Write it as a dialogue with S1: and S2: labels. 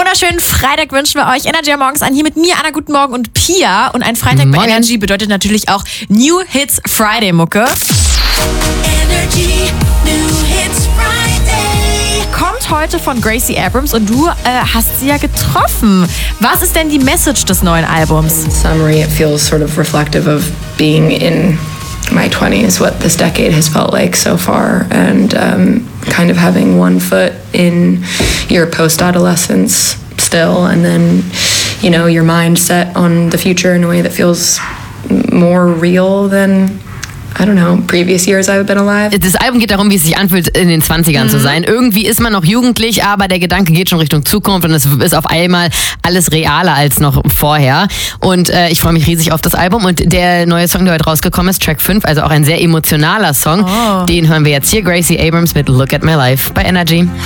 S1: wunderschönen Freitag wünschen wir euch. Energy morgens an, hier mit mir, Anna, guten Morgen und Pia. Und ein Freitag bei Energy bedeutet natürlich auch New Hits Friday, Mucke.
S2: Energy New Hits Friday.
S1: Kommt heute von Gracie Abrams und du hast sie ja getroffen. Was ist denn die Message des neuen Albums?
S3: In summary, it feels sort of reflective of being in my 20s, what this decade has felt like so far, and kind of having one foot in your post-adolescence still, and then, you know, your mind set on the future in a way that feels more real than, I don't know, previous years I've been alive.
S4: Das Album geht darum, wie es sich anfühlt, in den 20ern zu sein. Irgendwie ist man noch jugendlich, aber der Gedanke geht schon Richtung Zukunft und es ist auf einmal alles realer als noch vorher. Und ich freue mich riesig auf das Album. Und der neue Song, der heute rausgekommen ist, Track 5, also auch ein sehr emotionaler Song, den hören wir jetzt hier. Gracie Abrams mit Look at My Life bei Energy.